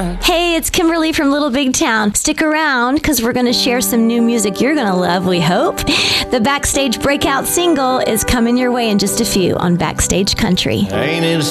Hey, it's Kimberly from Little Big Town. Stick around because we're going to share some new music you're going to love, we hope. The Backstage breakout single is coming your way in just a few on Backstage Country. Ain't it